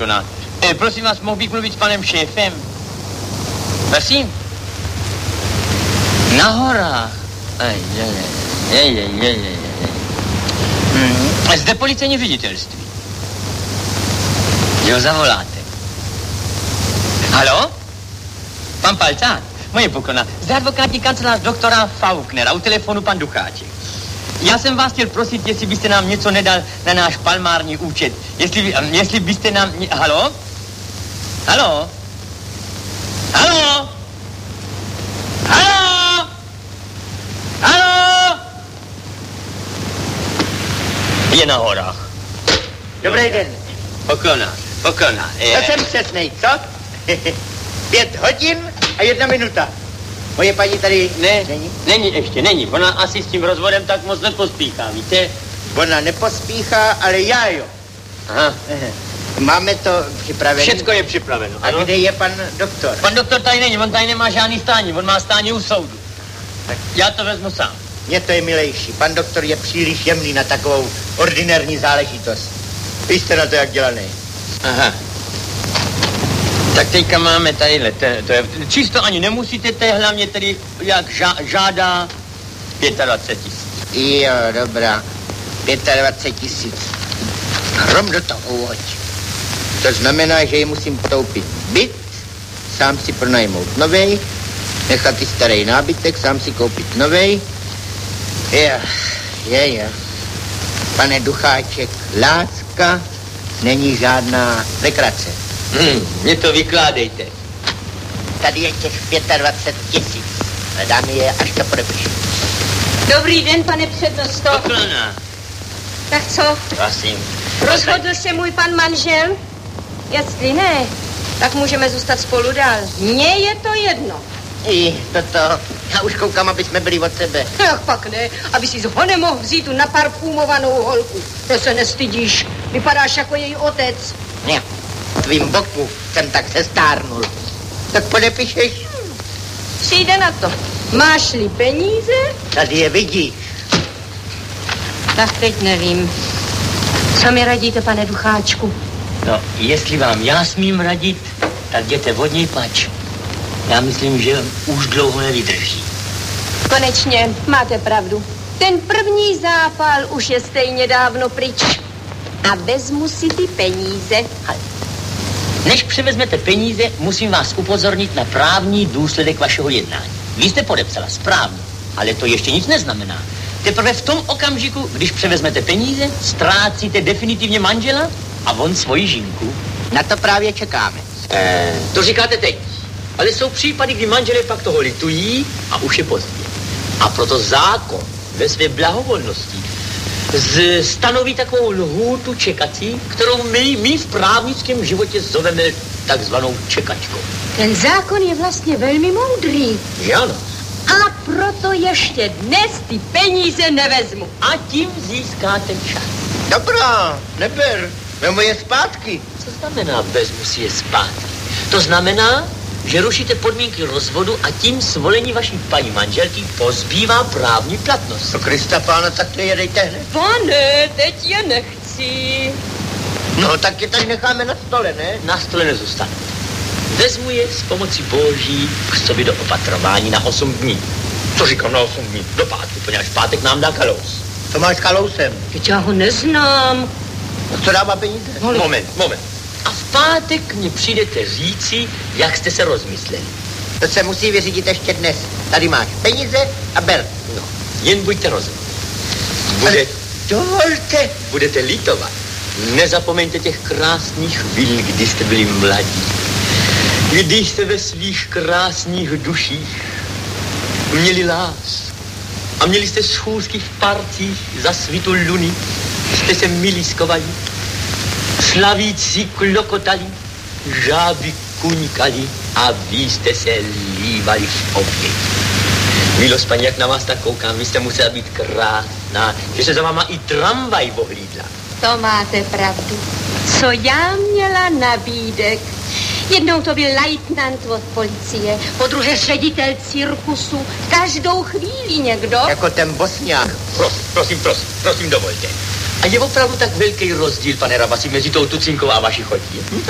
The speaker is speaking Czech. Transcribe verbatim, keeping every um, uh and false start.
pokonat. E, prosím vás, mohl bych mluvit s panem šéfem? Prosím? Na horách. Aj, je, je, je, je, je, je. Hmm. Zde policejní ředitelství. Jo, zavoláte. Haló? Pan Palcát? Moje pokona. Zde advokátní kancelář doktora Faulknera, u telefonu pan Ducháček. Já jsem vás chtěl prosit, jestli byste nám něco nedal na náš palmární účet. Jestli, jestli byste nám... Haló? Haló? Haló? Haló? Haló? Je na horách. Dobrý den. Poklona, poklona. Je. To jsem přesnej, co? Pět hodin a jedna minuta. Moje paní tady ne, není? Není ještě, není. Ona asi s tím rozvodem tak moc nepospíchá, víte? Ona nepospíchá, ale já jo. Aha. Máme to připravené. Všecko je připraveno, A ano? kde je pan doktor? Pan doktor tady není, on tady nemá žádný stání, on má stání u soudu. Tak já to vezmu sám. Mně to je milejší. Pan doktor je příliš jemný na takovou ordinární záležitost. Vy jste na to jak dělaný. Aha. Tak teďka máme tadyhle, to, to je, čisto ani nemusíte, to je hlavně tedy, jak žá, žádá dvacet pět tisíc. Jo, dobrá. dvacet pět tisíc. A rom do toho uhoď. To znamená, že ji musím potoupit byt, sám si pronajmout novej, nechat i starý nábytek, sám si koupit novej. Jo, je, je. Pane Ducháček, láska není žádná legrace. Hmm, mě to vykládejte. Tady je těch dvacet pět tisíc. Dáme je, až to podepíšu. Dobrý den, pane přednosto. Poklona. Tak co? Prosím. Rozhodl se můj pan manžel? Jestli ne, tak můžeme zůstat spolu dál. Mně je to jedno. I toto, já už koukám, aby jsme byli od sebe. Ach, pak ne, aby si z honem mohl vzít tu naparfumovanou holku. To se nestydíš, vypadáš jako její otec. Ne, tvým boku jsem tak se stárnul. Tak podepišeš? Hmm. Přijde na to. Máš-li peníze? Tady je vidíš. Tak teď nevím. Co mi radíte, pane Ducháčku? No, jestli vám já smím radit, tak jděte od něj pač. Já myslím, že už dlouho nevydrží. Konečně, máte pravdu. Ten první zápal už je stejně dávno pryč. A vezmu si ty peníze. Ale než převezmete peníze, musím vás upozornit na právní důsledek vašeho jednání. Vy jste podepsala správně, ale to ještě nic neznamená. Teprve v tom okamžiku, když převezmete peníze, ztrácíte definitivně manžela a on svoji žinku. Na to právě čekáme. Eh, to říkáte teď. Ale jsou případy, kdy manželé pak toho litují a už je pozdě. A proto zákon ve své blahovolnosti z, stanoví takovou lhůtu čekací, kterou my, my v právnickém životě zoveme takzvanou čekačkou. Ten zákon je vlastně velmi moudrý. Že ano? A proto ještě dnes ty peníze nevezmu. A tím získáte čas. Dobrá, neber, vemu je zpátky. Co znamená vezmu si je zpátky? To znamená, že rušíte podmínky rozvodu a tím svolení vaší paní manželky pozbývá právní platnost. To Krista pána, tak to jedejte hned. Pane, teď je nechci. No, tak je tady necháme na stole, ne? Na stole nezůstane. Vezmu je s pomocí boží k sobě do opatrování na osm dní. Co říkám na osm dní? Do pátku, poněvadž pátek nám dá kalous. To máš kalousem. Teď já ho neznám. A co dává peníze? No, moment, moment. A v pátek mě přijdete říci, jak jste se rozmysleli. To se musí vyřídit ještě dnes. Tady máš peníze a ber. No, jen buďte rozumní. Bude, dovolte. Budete litovat. Nezapomeňte těch krásných chvíl, kdy jste byli mladí. Když jste ve svých krásných duších měli lásku a měli jste schůzky v parcích za svitu luny, jste se miliskovali, slavíci klokotali, žáby kuňkali a vy jste se lívali v oběti. Milost, paní, jak na vás tak koukám, vy jste musela být krásná, že se za váma i tramvaj ohlídla. To máte pravdu. Co já měla nabídek? Jednou to byl lejtnant od policie, po druhé ředitel cirkusu, každou chvíli někdo. Jako ten Bosňák. Prosím, prosím, prosím, prosím, dovolte. A je opravdu tak velký rozdíl, pane Rabasi, mezi tou Tucinkou a vaší chodí? Hm?